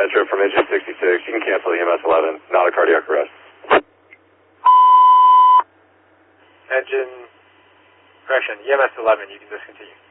Metro from engine 66. You can cancel EMS 11. Not a cardiac arrest. Engine, correction, EMS 11, you can discontinue.